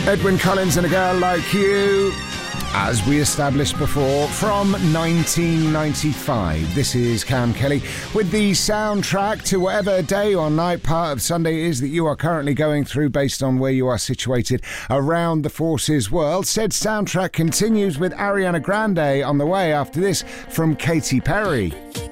Edwyn Collins and A Girl Like You, as we established before, from 1995. This is Cam Kelly with the soundtrack to whatever day or night part of Sunday is that you are currently going through based on where you are situated around the Forces world. Said soundtrack continues with Ariana Grande on the way after this from Katy Perry.